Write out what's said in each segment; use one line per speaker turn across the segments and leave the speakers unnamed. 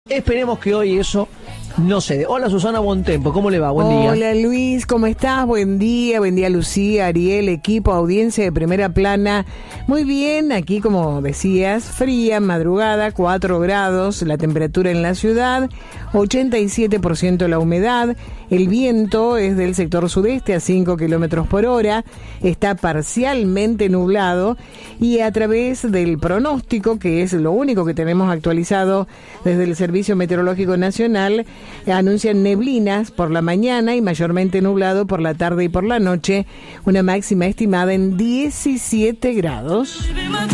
Esperemos que hoy eso no se dé. Hola Susana Bontempo, ¿cómo le va? Buen día.
Hola Luis, ¿cómo estás? Buen día Lucía, Ariel, equipo, audiencia de Primera Plana. Muy bien, aquí como decías, fría, madrugada, 4 grados, la temperatura en la ciudad, 87% la humedad, el viento es del sector sudeste a 5 kilómetros por hora, está parcialmente nublado y a través del pronóstico, que es lo único que tenemos actualizado desde el Servicio Meteorológico Nacional, anuncian neblinas por la mañana y mayormente nublado por la tarde y por la noche, una máxima estimada en 17 grados.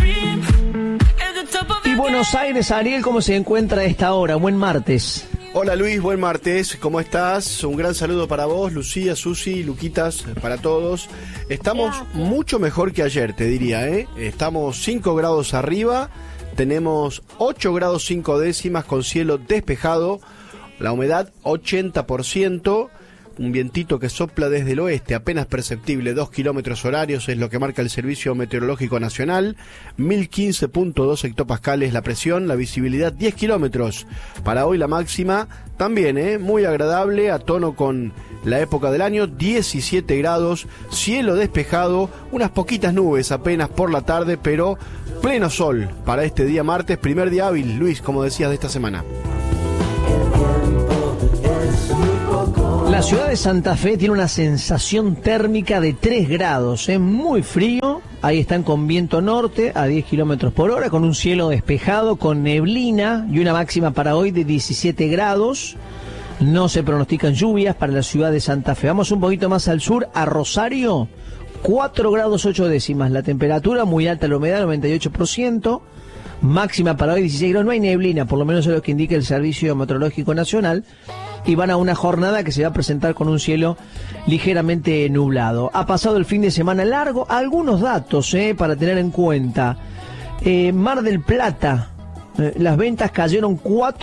Y Buenos Aires, Ariel, ¿cómo se encuentra a esta hora? Buen martes.
Hola Luis, buen martes, ¿cómo estás? Un gran saludo para vos, Lucía, Susi, Luquitas, para todos. Estamos mucho mejor que ayer, te diría, ¿eh? Estamos 5 grados arriba, tenemos 8 grados 5 décimas con cielo despejado, la humedad 80%, un vientito que sopla desde el oeste, apenas perceptible, 2 kilómetros horarios, es lo que marca el Servicio Meteorológico Nacional, 1015.2 hectopascales la presión, la visibilidad 10 kilómetros. Para hoy la máxima también, muy agradable, a tono con la época del año, 17 grados, cielo despejado, unas poquitas nubes apenas por la tarde, pero pleno sol para este día martes, primer día hábil, Luis, como decías, de esta semana.
La ciudad de Santa Fe tiene una sensación térmica de 3 grados, es muy frío, ahí están con viento norte a 10 kilómetros por hora, con un cielo despejado, con neblina y una máxima para hoy de 17 grados. No se pronostican lluvias para la ciudad de Santa Fe. Vamos un poquito más al sur, a Rosario, 4 grados 8 décimas, la temperatura muy alta, la humedad 98%, máxima para hoy 16 grados, no hay neblina, por lo menos es lo que indica el Servicio Meteorológico Nacional. Y van a una jornada que se va a presentar con un cielo ligeramente nublado. Ha pasado el fin de semana largo. Algunos datos para tener en cuenta. Mar del Plata, las ventas cayeron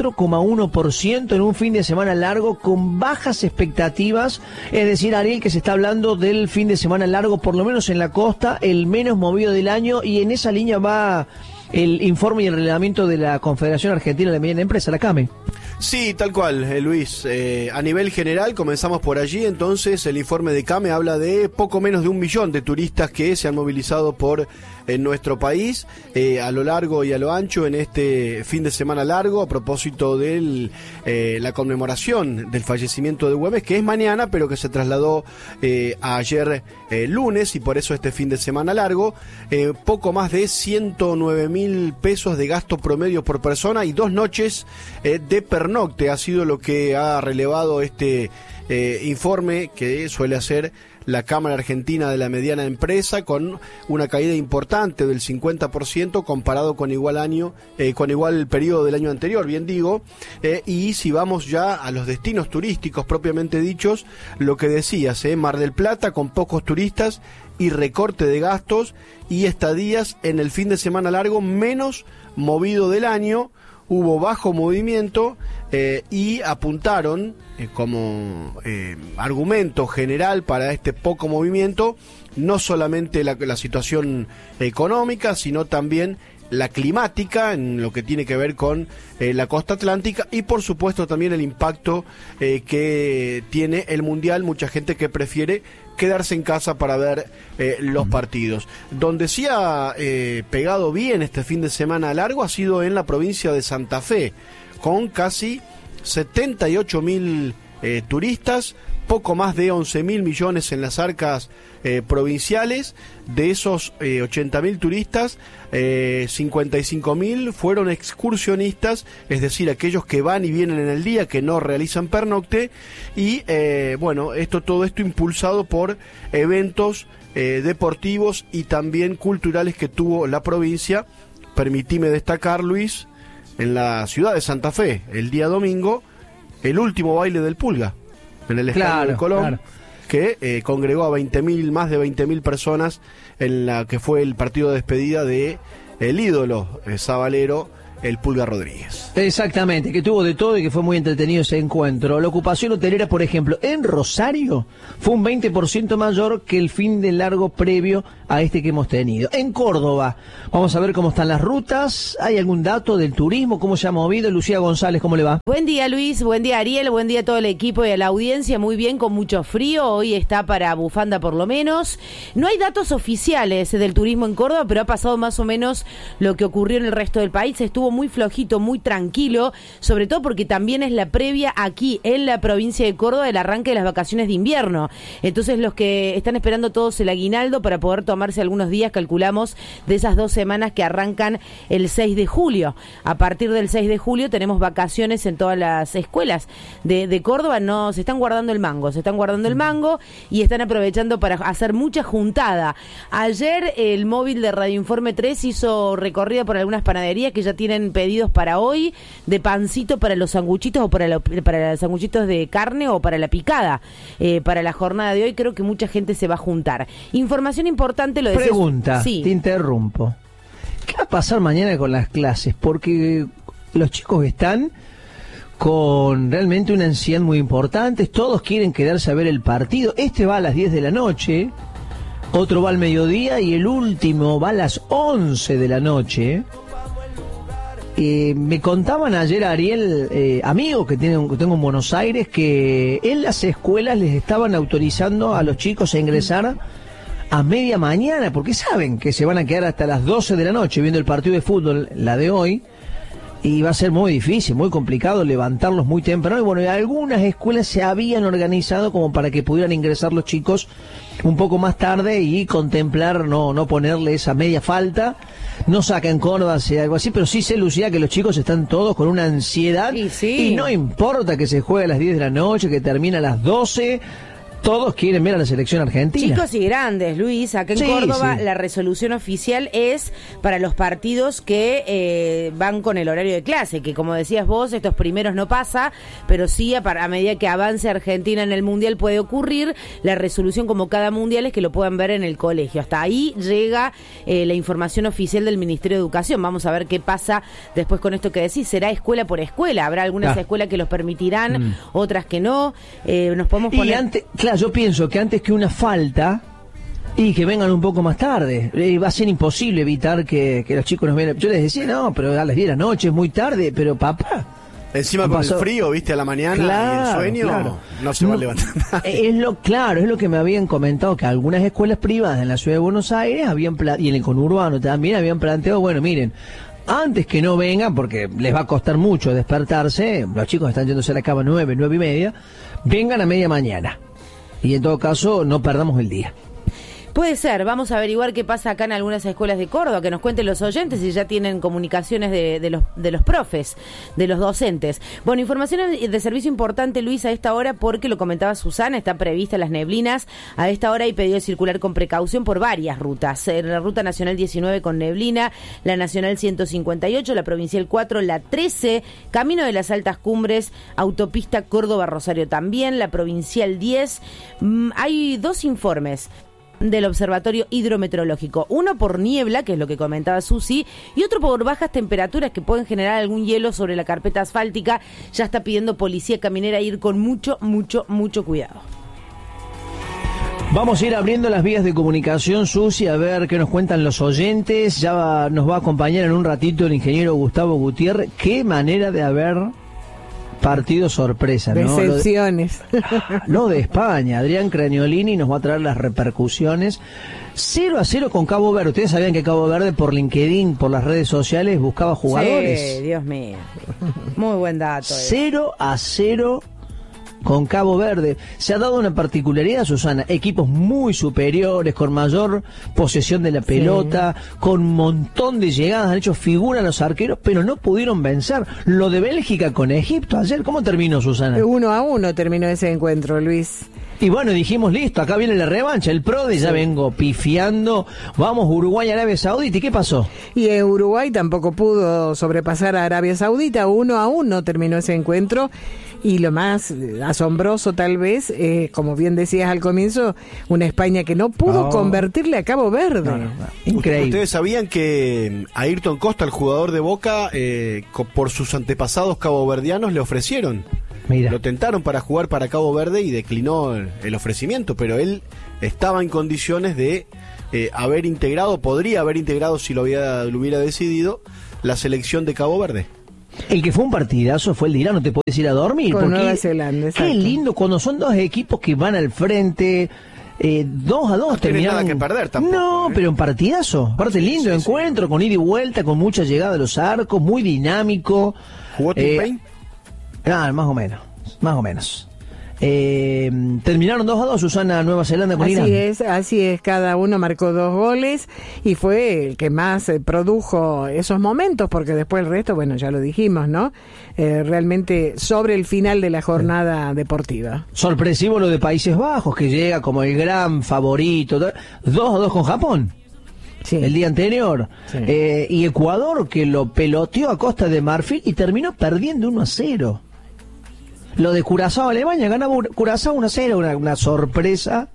4,1% en un fin de semana largo con bajas expectativas. Es decir, Ariel, que se está hablando del fin de semana largo, por lo menos en la costa, el menos movido del año. Y en esa línea va el informe y el reglamento de la Confederación Argentina de Mediana Empresa, la CAME.
Sí, tal cual, Luis. A nivel general, comenzamos por allí, entonces el informe de CAME habla de poco menos de 1 millón de turistas que se han movilizado por nuestro país a lo largo y a lo ancho en este fin de semana largo, a propósito de la conmemoración del fallecimiento de Güemes, que es mañana, pero que se trasladó a ayer lunes, y por eso este fin de semana largo, poco más de 109.000 pesos de gasto promedio por persona y 2 noches de pernocte ha sido lo que ha relevado este informe que suele hacer la Cámara Argentina de la Mediana Empresa, con una caída importante del 50% comparado con igual año, con igual periodo del año anterior, bien digo. Y si vamos ya a los destinos turísticos propiamente dichos, lo que decías, Mar del Plata con pocos turistas y recorte de gastos y estadías en el fin de semana largo menos movido del año. Hubo bajo movimiento y apuntaron como argumento general para este poco movimiento no solamente la situación económica, sino también la climática en lo que tiene que ver con la costa atlántica y por supuesto también el impacto que tiene el Mundial, mucha gente que prefiere quedarse en casa para ver los partidos. Donde sí ha pegado bien este fin de semana largo ha sido en la provincia de Santa Fe, con casi 78.000 turistas, poco más de 11.000 millones en las arcas provinciales. De esos 80.000 turistas, 55.000 fueron excursionistas, es decir, aquellos que van y vienen en el día, que no realizan pernocte, y todo esto impulsado por eventos deportivos y también culturales que tuvo la provincia. Permitime destacar, Luis, en la ciudad de Santa Fe, el día domingo, el último baile del Pulga, en el Estadio de Colón, que congregó a más de 20.000 personas en la que fue el partido de despedida de el ídolo sabalero el Pulga Rodríguez.
Exactamente, que tuvo de todo y que fue muy entretenido ese encuentro. La ocupación hotelera, por ejemplo, en Rosario fue un 20% mayor que el fin de largo previo a este que hemos tenido. En Córdoba, vamos a ver cómo están las rutas. ¿Hay algún dato del turismo? ¿Cómo se ha movido? Lucía González, ¿cómo le va?
Buen día, Luis. Buen día, Ariel. Buen día a todo el equipo y a la audiencia. Muy bien, con mucho frío. Hoy está para bufanda por lo menos. No hay datos oficiales del turismo en Córdoba, pero ha pasado más o menos lo que ocurrió en el resto del país. Estuvo muy flojito, muy tranquilo, sobre todo porque también es la previa aquí en la provincia de Córdoba del arranque de las vacaciones de invierno. Entonces los que están esperando todos el aguinaldo para poder tomarse algunos días, calculamos, de esas 2 semanas que arrancan el 6 de julio. A partir del 6 de julio tenemos vacaciones en todas las escuelas de Córdoba. No, se están guardando el mango y están aprovechando para hacer mucha juntada. Ayer el móvil de Radio Informe 3 hizo recorrido por algunas panaderías que ya tienen pedidos para hoy de pancito para los sanguchitos o para los sanguchitos de carne o para la picada. Para la jornada de hoy creo que mucha gente se va a juntar. Información importante, lo de...
Pregunta,
sí.
Te interrumpo. ¿Qué va a pasar mañana con las clases? Porque los chicos están con realmente una ansiedad muy importante, todos quieren quedarse a ver el partido. Este va a las 10 de la noche, otro va al mediodía y el último va a las 11 de la noche. Me contaban ayer, Ariel, amigos que tengo en Buenos Aires, que en las escuelas les estaban autorizando a los chicos a ingresar a media mañana, porque saben que se van a quedar hasta las 12 de la noche viendo el partido de fútbol, la de hoy, y va a ser muy difícil, muy complicado levantarlos muy temprano. Y bueno, algunas escuelas se habían organizado como para que pudieran ingresar los chicos un poco más tarde y contemplar no ponerle esa media falta. No sacan Córdoba, algo así, pero sí sé, Lucía, que los chicos están todos con una ansiedad.
Sí.
Y no importa que se juegue a las 10 de la noche, que termine a las 12... Todos quieren ver a la selección argentina.
Chicos y grandes, Luis. Acá en Córdoba la resolución oficial es para los partidos que van con el horario de clase, que como decías vos, estos primeros no pasa, pero sí a medida que avance Argentina en el Mundial puede ocurrir. La resolución, como cada Mundial, es que lo puedan ver en el colegio. Hasta ahí llega la información oficial del Ministerio de Educación. Vamos a ver qué pasa después con esto que decís. Será escuela por escuela. Habrá algunas escuelas que los permitirán, otras que no. Nos podemos poner...
Y antes, claro, yo pienso que antes que una falta y que vengan un poco más tarde, va a ser imposible evitar que los chicos nos vean. Yo les decía, no, pero a las 10 de la noche es muy tarde, pero papá...
Encima con el frío, viste, a la mañana, claro, y el sueño, no se va a levantar nadie. Es lo que me habían comentado, que algunas escuelas privadas en la ciudad de Buenos Aires y en el conurbano también habían planteado, bueno, miren, antes que no vengan, porque les va a costar mucho despertarse, los chicos están yéndose a la cama 9:30, vengan a media mañana. Y en todo caso, no perdamos el día.
Puede ser, vamos a averiguar qué pasa acá en algunas escuelas de Córdoba, que nos cuenten los oyentes si ya tienen comunicaciones de los profes, de los docentes. Bueno, información de servicio importante, Luis, a esta hora, porque lo comentaba Susana, está prevista las neblinas. A esta hora hay pedido de circular con precaución por varias rutas. La ruta nacional 19 con neblina, la nacional 158, la provincial 4, la 13, camino de las altas cumbres, autopista Córdoba-Rosario también, la provincial 10. Hay 2 informes del Observatorio Hidrometeorológico, uno por niebla, que es lo que comentaba Susi, y otro por bajas temperaturas que pueden generar algún hielo sobre la carpeta asfáltica. Ya está pidiendo Policía Caminera ir con mucho cuidado.
Vamos a ir abriendo las vías de comunicación, Susi, a ver qué nos cuentan los oyentes. Ya nos va a acompañar en un ratito el ingeniero Gustavo Gutiérrez. Qué manera de haber partido sorpresa, ¿no?
Decepciones.
Lo de España. Adrián Craniolini nos va a traer las repercusiones. 0-0 con Cabo Verde. Ustedes sabían que Cabo Verde por LinkedIn, por las redes sociales, buscaba jugadores.
Sí, Dios mío. Muy buen dato.
0-0 con Cabo Verde. Se ha dado una particularidad, Susana, equipos muy superiores, con mayor posesión de la pelota, con un montón de llegadas, han hecho figura los arqueros, pero no pudieron vencer. Lo de Bélgica con Egipto ayer, ¿cómo terminó, Susana?
1-1 terminó ese encuentro, Luis.
Y bueno, dijimos, listo, acá viene la revancha, el PRODE, ya vengo pifiando, vamos Uruguay, Arabia Saudita, ¿y qué pasó?
Y Uruguay tampoco pudo sobrepasar a Arabia Saudita, 1-1 terminó ese encuentro, y lo más asombroso tal vez, como bien decías al comienzo, una España que no pudo convertirle a Cabo Verde.
Increíble.
¿Ustedes sabían que a Ayrton Costa, el jugador de Boca, por sus antepasados caboverdianos le ofrecieron?
Mira.
Lo tentaron para jugar para Cabo Verde y declinó el ofrecimiento, pero él estaba en condiciones de podría haber integrado, si lo hubiera decidido, la selección de Cabo Verde.
El que fue un partidazo fue el de Irán, no te puedes ir a dormir.
Con
porque
Nueva Zelanda, exacto.
Qué lindo cuando son dos equipos que van al frente, 2-2
no tiene nada que perder tampoco.
No, pero un partidazo. Aparte lindo encuentro, con ida y vuelta, con mucha llegada a los arcos, muy dinámico.
¿Jugó Tim Payne?
Más o menos. Terminaron 2-2, Susana, Nueva Zelanda con Irán.
Así es, cada uno marcó 2 goles y fue el que más produjo esos momentos, porque después el resto, bueno, ya lo dijimos, ¿no? Realmente sobre el final de la jornada deportiva.
Sorpresivo lo de Países Bajos, que llega como el gran favorito, 2-2 con Japón. Sí. El día anterior. Sí. Y Ecuador, que lo peloteó a Costa de Marfil y terminó perdiendo 1-0. Lo de Curazao, Alemania, ganaba Curazao 1-0, una sorpresa.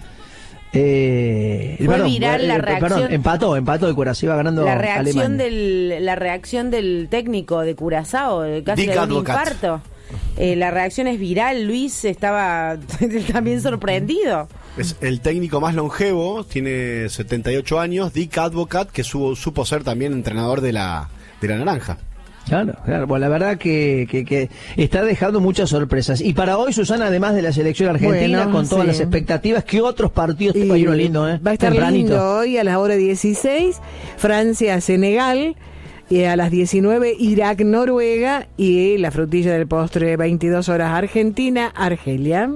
Viral la reacción.
Empató de Curazao, iba ganando Alemania.
La reacción del técnico de Curazao, casi de un infarto. La reacción es viral, Luis estaba también sorprendido.
Es el técnico más longevo, tiene 78 años, Dick Advocat, que supo ser también entrenador de la Naranja.
Claro. Bueno, la verdad que está dejando muchas sorpresas. Y para hoy, Susana, además de la selección argentina, con todas las expectativas, ¿qué otros partidos te va a ir lindo?
Va a estar lindo hoy a las horas 16, Francia-Senegal. Y a las 19, Irak-Noruega. Y la frutilla del postre, 22 horas, Argentina-Argelia.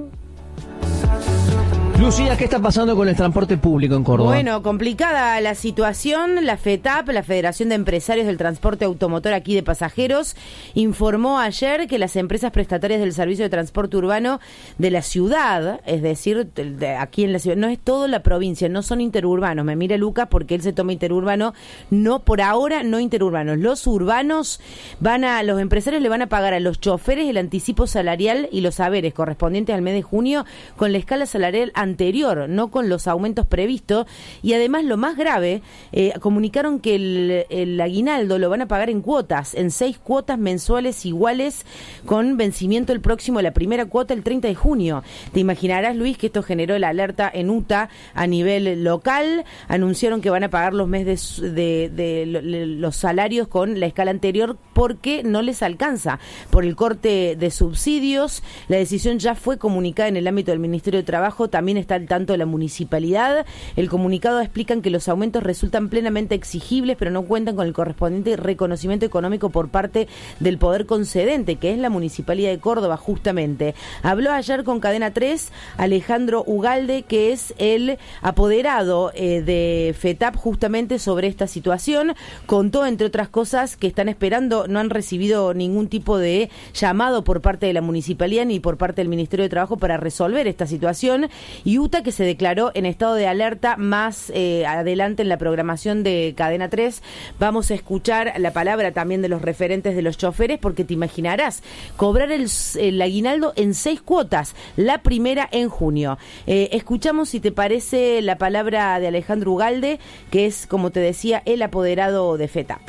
Lucía, ¿qué está pasando con el transporte público en Córdoba?
Bueno, complicada la situación. La FETAP, la Federación de Empresarios del Transporte Automotor aquí de Pasajeros, informó ayer que las empresas prestatarias del servicio de transporte urbano de la ciudad, es decir, aquí en la ciudad, no es toda la provincia, no son interurbanos. Me mira Lucas porque él se toma interurbano. No, por ahora no interurbanos. Los urbanos los empresarios le van a pagar a los choferes el anticipo salarial y los haberes correspondientes al mes de junio con la escala salarial anterior, no con los aumentos previstos. Y además, lo más grave, comunicaron que el aguinaldo lo van a pagar en cuotas, en 6 cuotas mensuales iguales, con vencimiento el próximo, la primera cuota el 30 de junio. Te imaginarás, Luis, que esto generó la alerta en UTA a nivel local. Anunciaron que van a pagar los meses de los salarios con la escala anterior porque no les alcanza por el corte de subsidios. La decisión ya fue comunicada en el ámbito del Ministerio de Trabajo, también está al tanto de la municipalidad. El comunicado explican que los aumentos resultan plenamente exigibles, pero no cuentan con el correspondiente reconocimiento económico por parte del poder concedente, que es la Municipalidad de Córdoba, justamente. Habló ayer con Cadena 3 Alejandro Ugalde, que es el apoderado de FETAP, justamente sobre esta situación. Contó, entre otras cosas, que están esperando, no han recibido ningún tipo de llamado por parte de la municipalidad ni por parte del Ministerio de Trabajo para resolver esta situación. Y UTA, que se declaró en estado de alerta más adelante en la programación de Cadena 3. Vamos a escuchar la palabra también de los referentes de los choferes, porque te imaginarás, cobrar el aguinaldo en 6 cuotas, la primera en junio. Escuchamos, si te parece, la palabra de Alejandro Ugalde, que es, como te decía, el apoderado de FETAP.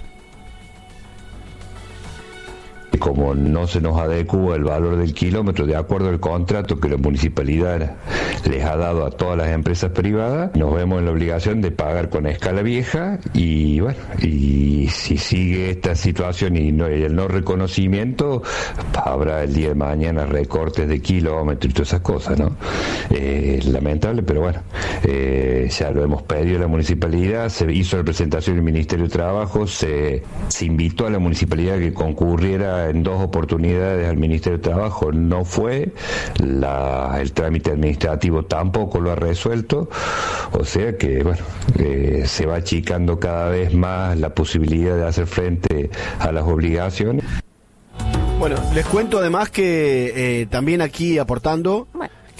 Como no se nos adecua el valor del kilómetro de acuerdo al contrato que la municipalidad les ha dado a todas las empresas privadas, nos vemos en la obligación de pagar con escala vieja. Y bueno, y si sigue esta situación y el no reconocimiento, habrá el día de mañana recortes de kilómetros y todas esas cosas, ¿no? Lamentable, pero bueno, ya lo hemos pedido a la municipalidad, se hizo la presentación del Ministerio de Trabajo, se invitó a la municipalidad que concurriera en 2 oportunidades al Ministerio de Trabajo, no fue, el trámite administrativo tampoco lo ha resuelto, o sea que bueno, se va achicando cada vez más la posibilidad de hacer frente a las obligaciones.
Bueno, les cuento además que también aquí aportando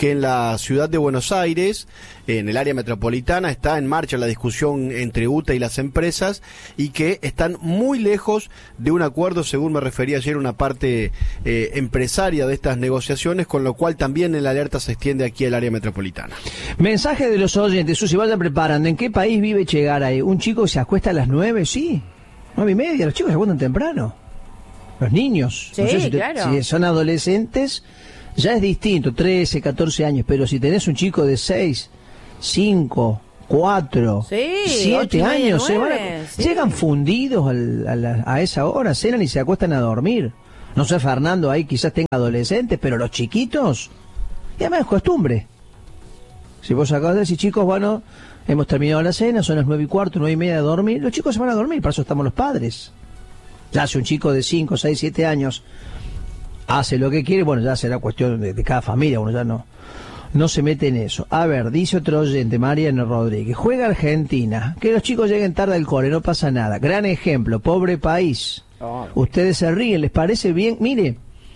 que en la ciudad de Buenos Aires, en el área metropolitana, está en marcha la discusión entre UTA y las empresas y que están muy lejos de un acuerdo, según me refería ayer una parte empresaria de estas negociaciones, con lo cual también la alerta se extiende aquí al área metropolitana.
Mensaje de los oyentes, Susi, vayan preparando. ¿En qué país vive Chegaray? ¿Un chico se acuesta a las 9? Sí, 9:30, los chicos se acuestan temprano. Los niños,
sí,
no sé
claro.
Si son adolescentes, ya es distinto, 13, 14 años, pero si tenés un chico de 6, 5, 4,
sí,
7 años,
9, sí.
Llegan fundidos a esa hora, cenan y se acuestan a dormir. No sé, Fernando ahí quizás tenga adolescentes, pero los chiquitos, y además es costumbre. Si vos acabas de decir, chicos, bueno, hemos terminado la cena, son las 9:15, 9:30 de dormir, los chicos se van a dormir, para eso estamos los padres. Ya si un chico de 5, 6, 7 años hace lo que quiere, bueno, ya será cuestión de cada familia, uno ya no se mete en eso. A ver, dice otro oyente, Mariano Rodríguez, juega Argentina, que los chicos lleguen tarde al cole, no pasa nada. Gran ejemplo, pobre país. Ustedes se ríen, ¿les parece bien? Mire,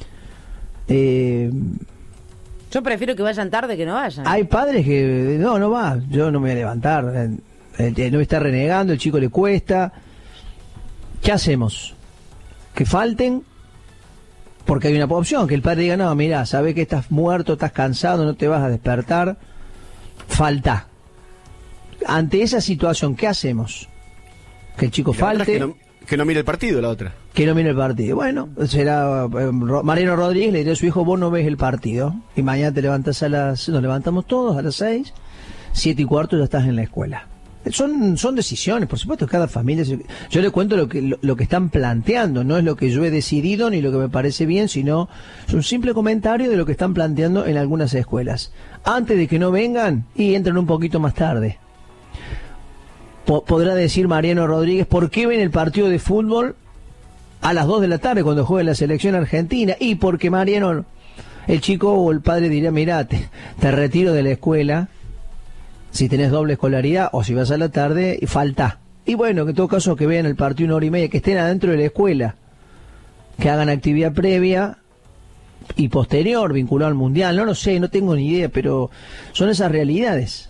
yo prefiero que vayan tarde que no vayan.
hay padres que, no va, yo no me voy a levantar, no está renegando, el chico le cuesta. ¿Qué hacemos? Que falten, porque hay una opción, que el padre diga, no, mirá, sabés que estás muerto, estás cansado, no te vas a despertar, falta. Ante esa situación, ¿qué hacemos? Que el chico falte.
Que no mire el partido, la otra.
Que no mire el partido. Bueno, será Mariano Rodríguez, le diré a su hijo, vos no ves el partido, y mañana te levantas nos levantamos todos a las 6, 7:15 ya estás en la escuela. Son decisiones, por supuesto, cada familia. Yo le cuento lo que están planteando, no es lo que yo he decidido ni lo que me parece bien, sino es un simple comentario de lo que están planteando en algunas escuelas. Antes de que no vengan y entren un poquito más tarde. Podrá decir Mariano Rodríguez, ¿por qué ven el partido de fútbol a las 2 de la tarde cuando juega la selección argentina? Y porque Mariano, el chico o el padre dirá, mirá, te retiro de la escuela. Si tenés doble escolaridad o si vas a la tarde, falta. Y bueno, que en todo caso que vean el partido 1h30, que estén adentro de la escuela, que hagan actividad previa y posterior vinculado al mundial. No lo sé, no tengo ni idea, pero son esas realidades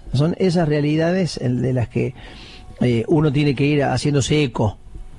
de las que uno tiene que ir haciéndose eco.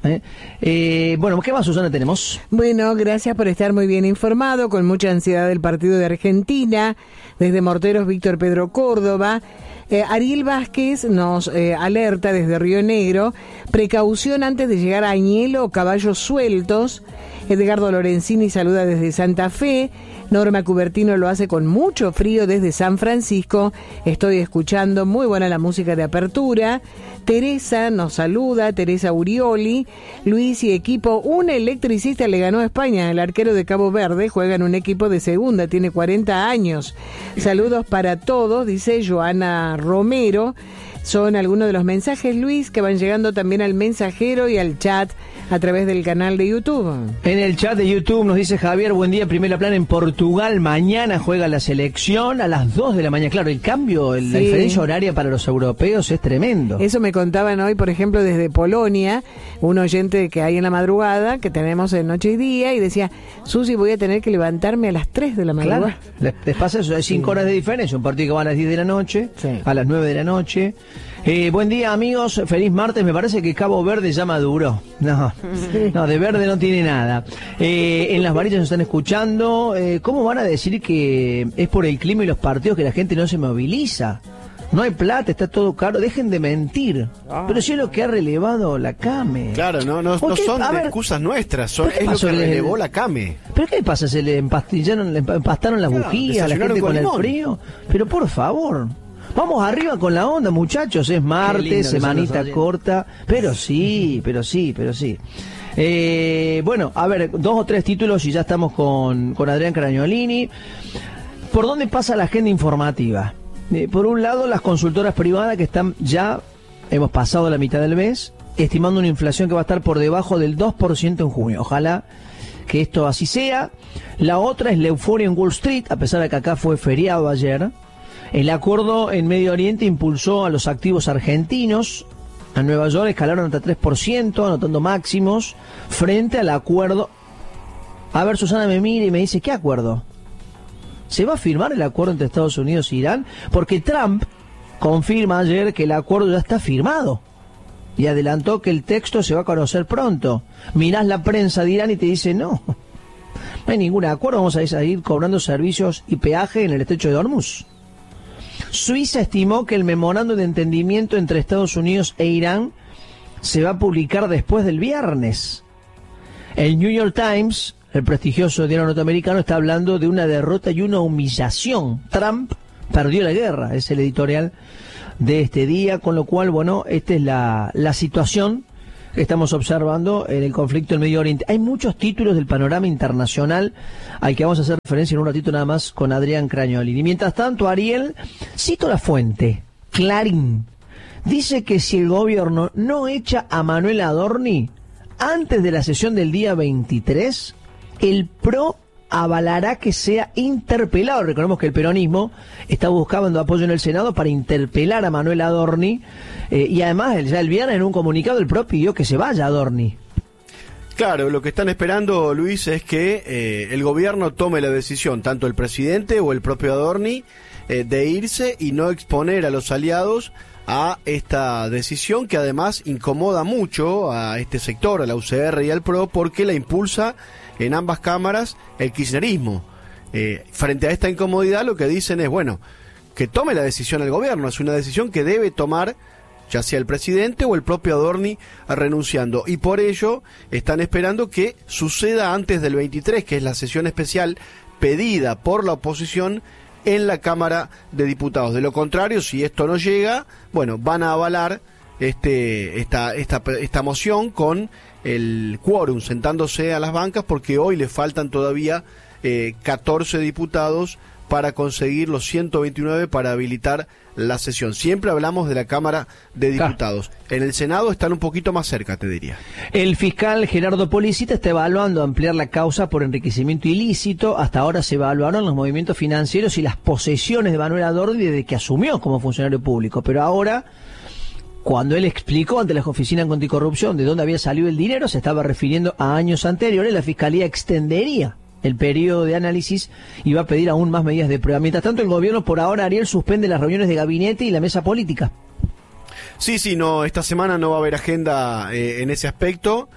Bueno, ¿qué más, Susana, tenemos?
Bueno, gracias por estar muy bien informado, con mucha ansiedad del partido de Argentina. Desde Morteros, Víctor Pedro Córdoba. Ariel Vázquez nos alerta desde Río Negro, precaución antes de llegar a Añelo, caballos sueltos. Edgardo Lorenzini saluda desde Santa Fe. Norma Cubertino lo hace con mucho frío desde San Francisco. Estoy escuchando, muy buena la música de apertura. Teresa nos saluda, Teresa Urioli. Luis y equipo, un electricista le ganó a España. El arquero de Cabo Verde juega en un equipo de segunda, tiene 40 años. Saludos para todos, dice Joana Romero. Son algunos de los mensajes, Luis, que van llegando también al mensajero y al chat a través del canal de YouTube.
En el chat de YouTube nos dice Javier, buen día, primera plana en Portugal, mañana juega la selección a las 2 de la mañana. Claro, el cambio, la diferencia horaria para los europeos es tremendo.
Eso me contaban hoy, por ejemplo, desde Polonia, un oyente que hay en la madrugada, que tenemos en noche y día, y decía, Susi, voy a tener que levantarme a las 3 de la madrugada.
Claro, les pasa eso, hay 5 horas de diferencia, un partido que va a las 10 de la noche, a las 9 de la noche. Buen día, amigos, feliz martes. Me parece que Cabo Verde ya maduró. No, de verde no tiene nada. En las varillas nos están escuchando. ¿Cómo van a decir que es por el clima y los partidos que la gente no se moviliza? No hay plata, está todo caro. Dejen de mentir. Pero si es lo que ha relevado la CAME.
Claro, no son excusas nuestras, es lo que relevó la CAME.
¿Pero qué pasa? ¿Se le empastaron las bujías a la gente con el frío? Pero por favor... Vamos arriba con la onda, muchachos, es martes, semanita corta, pero sí. Bueno, a ver, 2 o 3 títulos y ya estamos con Adrián Caragnolini. ¿Por dónde pasa la agenda informativa? Por un lado, las consultoras privadas que están ya, hemos pasado la mitad del mes, estimando una inflación que va a estar por debajo del 2% en junio. Ojalá que esto así sea. La otra es la euforia en Wall Street, a pesar de que acá fue feriado ayer. El acuerdo en Medio Oriente impulsó a los activos argentinos. A Nueva York escalaron hasta 3%, anotando máximos, frente al acuerdo. A ver, Susana me mira y me dice, ¿qué acuerdo? ¿Se va a firmar el acuerdo entre Estados Unidos e Irán? Porque Trump confirma ayer que el acuerdo ya está firmado y adelantó que el texto se va a conocer pronto. Mirás la prensa de Irán y te dice no hay ningún acuerdo, vamos a seguir cobrando servicios y peaje en el estrecho de Hormuz. Suiza estimó que el memorando de entendimiento entre Estados Unidos e Irán se va a publicar después del viernes. El New York Times, el prestigioso diario norteamericano, está hablando de una derrota y una humillación. Trump perdió la guerra, es el editorial de este día, con lo cual, bueno, esta es la situación que estamos observando en el conflicto en Medio Oriente. Hay muchos títulos del panorama internacional al que vamos a hacer referencia en un ratito nada más con Adrián Crañoli. Y mientras tanto, Ariel, cito la fuente, Clarín, dice que si el gobierno no echa a Manuel Adorni antes de la sesión del día 23, el PRO avalará que sea interpelado. Recordemos que el peronismo está buscando apoyo en el Senado para interpelar a Manuel Adorni, y además ya el viernes en un comunicado el PRO pidió que se vaya Adorni.
Claro, lo que están esperando, Luis, es que el gobierno tome la decisión, tanto el presidente o el propio Adorni, de irse y no exponer a los aliados a esta decisión que además incomoda mucho a este sector, a la UCR y al PRO, porque la impulsa en ambas cámaras el kirchnerismo. Frente a esta incomodidad lo que dicen es, bueno, que tome la decisión el gobierno, es una decisión que debe tomar ya sea el presidente o el propio Adorni renunciando, y por ello están esperando que suceda antes del 23, que es la sesión especial pedida por la oposición en la Cámara de Diputados. De lo contrario, si esto no llega, bueno, van a avalar esta moción con el quórum sentándose a las bancas, porque hoy le faltan todavía 14 diputados para conseguir los 129 para habilitar la sesión. Siempre hablamos de la Cámara de Diputados. En el Senado están un poquito más cerca, te diría.
El fiscal Gerardo Policita está evaluando ampliar la causa por enriquecimiento ilícito. Hasta ahora se evaluaron los movimientos financieros y las posesiones de Manuel Adorni desde que asumió como funcionario público. Pero ahora, cuando él explicó ante las oficinas anticorrupción de dónde había salido el dinero, se estaba refiriendo a años anteriores. La Fiscalía extendería el periodo de análisis y va a pedir aún más medidas de prueba. Mientras tanto, el gobierno por ahora, Ariel, suspende las reuniones de gabinete y la mesa política.
Sí, no, esta semana no va a haber agenda en ese aspecto,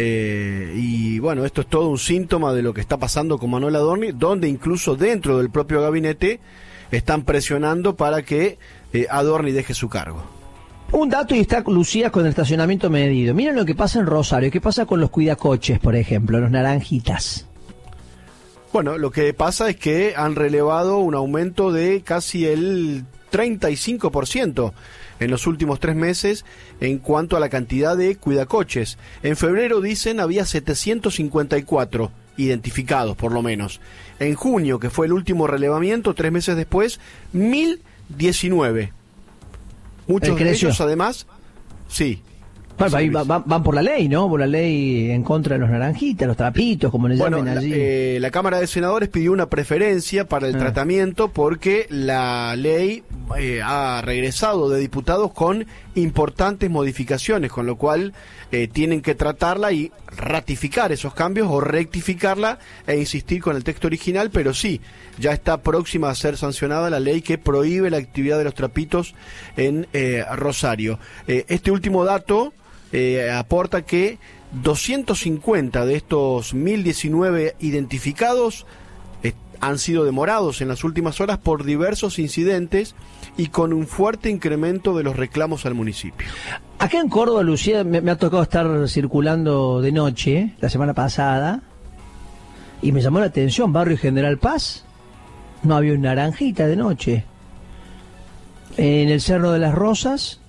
y bueno, esto es todo un síntoma de lo que está pasando con Manuel Adorni, donde incluso dentro del propio gabinete están presionando para que Adorni deje su cargo.
Un dato, y está Lucía con el estacionamiento medido. Miren lo que pasa en Rosario, qué pasa con los cuidacoches, por ejemplo, los naranjitas.
Bueno, lo que pasa es que han relevado un aumento de casi el 35% en los últimos 3 meses en cuanto a la cantidad de cuidacoches. En febrero, dicen, había 754 identificados, por lo menos. En junio, que fue el último relevamiento, 3 meses después, 1019. Muchos de ellos, además, sí.
Bueno, ahí van por la ley, ¿no? Por la ley en contra de los naranjitas, los trapitos, como les llamen allí.
La Cámara de Senadores pidió una preferencia para el tratamiento porque la ley ha regresado de diputados con importantes modificaciones, con lo cual tienen que tratarla y ratificar esos cambios o rectificarla e insistir con el texto original, pero sí, ya está próxima a ser sancionada la ley que prohíbe la actividad de los trapitos en Rosario. Este último dato aporta que 250 de estos 1019 identificados han sido demorados en las últimas horas por diversos incidentes y con un fuerte incremento de los reclamos al municipio.
Acá en Córdoba, Lucía, me ha tocado estar circulando de noche la semana pasada y me llamó la atención, barrio General Paz, no había una naranjita de noche. En el Cerro de las Rosas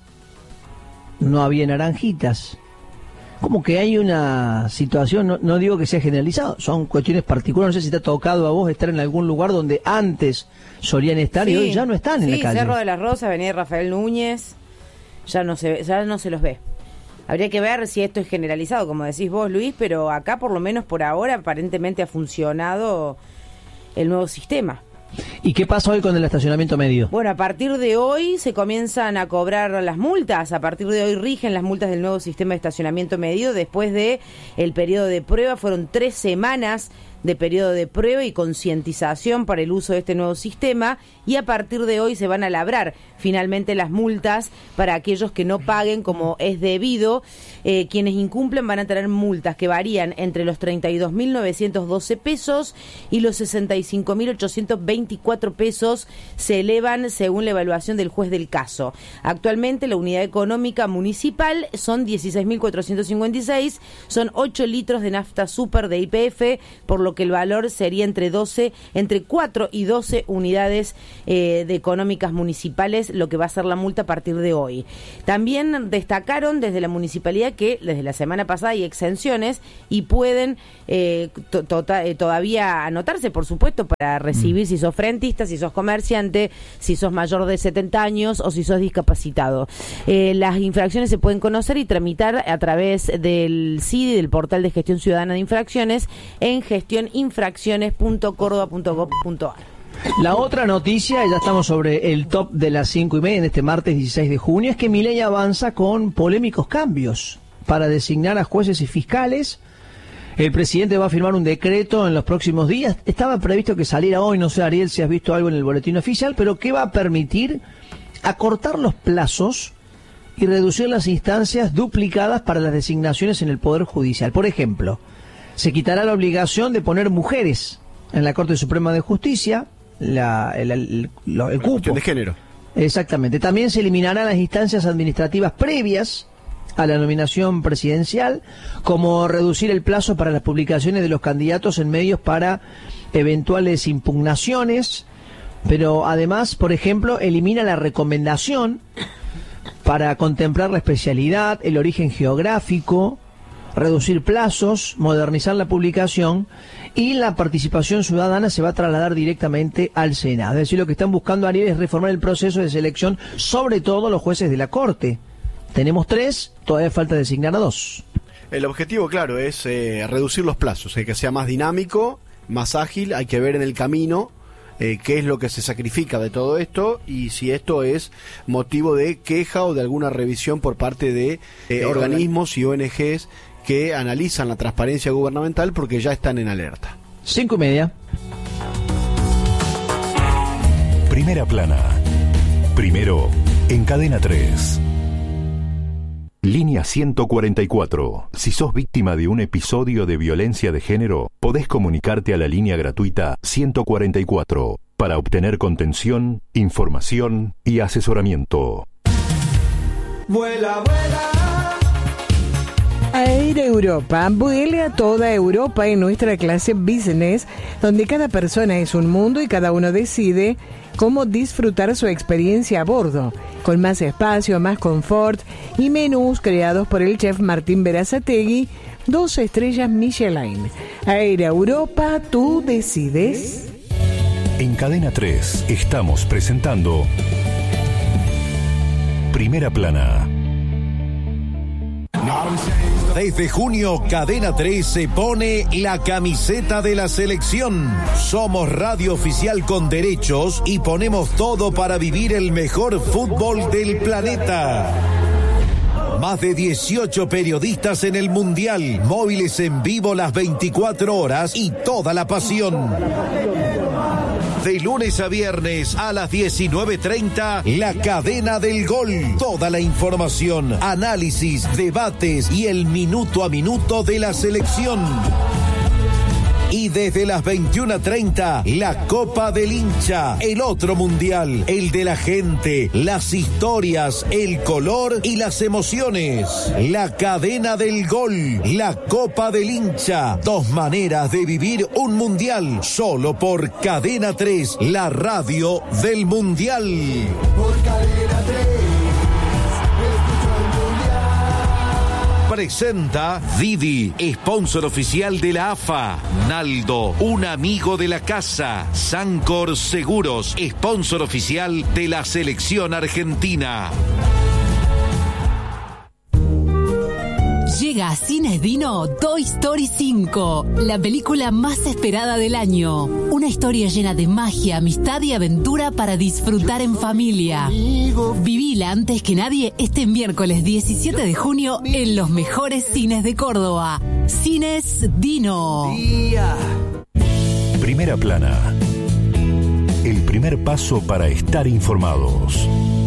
no había naranjitas. Como que hay una situación, no digo que sea generalizado, son cuestiones particulares. No sé si te ha tocado a vos estar en algún lugar donde antes solían estar y hoy ya no están en la calle.
Cerro de las Rosas, Avenida Rafael Núñez, ya no se los ve. Habría que ver si esto es generalizado, como decís vos, Luis, pero acá por lo menos por ahora aparentemente ha funcionado el nuevo sistema.
¿Y qué pasa hoy con el estacionamiento medio?
Bueno, a partir de hoy se comienzan a cobrar las multas. A partir de hoy rigen las multas del nuevo sistema de estacionamiento medio. Después de el periodo de prueba, fueron 3 semanas de periodo de prueba y concientización para el uso de este nuevo sistema, y a partir de hoy se van a labrar finalmente las multas para aquellos que no paguen como es debido. Quienes incumplen van a tener multas que varían entre los 32.912 pesos y los 65.824 pesos, se elevan según la evaluación del juez del caso. Actualmente la unidad económica municipal son 16.456, son 8 litros de nafta super de YPF, por lo que el valor sería entre 4 y 12 unidades de económicas municipales, lo que va a ser la multa a partir de hoy. También destacaron desde la municipalidad que desde la semana pasada hay exenciones y pueden todavía anotarse, por supuesto, para recibir si sos frentista, si sos comerciante, si sos mayor de 70 años o si sos discapacitado. Las infracciones se pueden conocer y tramitar a través del CIDI, del Portal de Gestión Ciudadana de Infracciones, en gestioninfracciones.cordoba.gov.ar.
La otra noticia, ya estamos sobre el top de las 5:30 en este martes 16 de junio, es que Milei avanza con polémicos cambios para designar a jueces y fiscales. El presidente va a firmar un decreto en los próximos días. Estaba previsto que saliera hoy, no sé, Ariel, si has visto algo en el boletín oficial, pero que va a permitir acortar los plazos y reducir las instancias duplicadas para las designaciones en el Poder Judicial. Por ejemplo, se quitará la obligación de poner mujeres en la Corte Suprema de Justicia, el cupo.
Cuestión de género.
Exactamente. También se eliminarán las instancias administrativas previas a la nominación presidencial, como reducir el plazo para las publicaciones de los candidatos en medios para eventuales impugnaciones, pero además, por ejemplo, elimina la recomendación para contemplar la especialidad, el origen geográfico, reducir plazos, modernizar la publicación, y la participación ciudadana se va a trasladar directamente al Senado. Es decir, lo que están buscando, Ariel, es reformar el proceso de selección, sobre todo los jueces de la Corte. Tenemos 3, todavía falta designar a 2.
El objetivo, claro, es reducir los plazos, que sea más dinámico, más ágil. Hay que ver en el camino qué es lo que se sacrifica de todo esto y si esto es motivo de queja o de alguna revisión por parte de organismos y ONGs que analizan la transparencia gubernamental, porque ya están en alerta.
5:30.
Primera plana. Primero en Cadena 3. Línea 144. Si sos víctima de un episodio de violencia de género, podés comunicarte a la línea gratuita 144 para obtener contención, información y asesoramiento.
Vuela, vuela.
Air Europa vuela a toda Europa en nuestra clase business, donde cada persona es un mundo y cada uno decide cómo disfrutar su experiencia a bordo, con más espacio, más confort y menús creados por el chef Martín Berazategui, 2 estrellas Michelin. Air Europa, tú decides.
En Cadena 3 estamos presentando Primera Plana. Desde junio, Cadena 3 se pone la camiseta de la selección. Somos radio oficial con derechos y ponemos todo para vivir el mejor fútbol del planeta. Más de 18 periodistas en el Mundial, móviles en vivo las 24 horas y toda la pasión. De lunes a viernes a las 19:30, La Cadena del Gol. Toda la información, análisis, debates y el minuto a minuto de la selección. Y desde las 21:30, la Copa del Hincha, el otro mundial, el de la gente, las historias, el color y las emociones. La Cadena del Gol, la Copa del Hincha, 2 maneras de vivir un mundial, solo por Cadena 3, la radio del mundial.
Por Cadena 3.
Presenta Didi, sponsor oficial de la AFA. Naldo, un amigo de la casa. Sancor Seguros, sponsor oficial de la selección argentina.
Llega a Cines Dino Toy Story 5, la película más esperada del año. Una historia llena de magia, amistad y aventura para disfrutar en familia. Vivila antes que nadie este miércoles 17 de junio en los mejores cines de Córdoba. Cines Dino.
Primera Plana. El primer paso para estar informados.